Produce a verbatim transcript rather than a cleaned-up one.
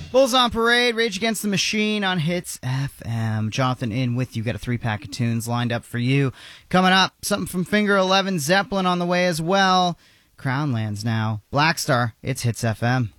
Bulls on Parade, Rage Against the Machine on Hits F M. Jonathan in with you. Got a three-pack of tunes lined up for you. Coming up, something from Finger eleven, Zeppelin on the way as well. Crown Lands now. Black Star, it's Hits F M.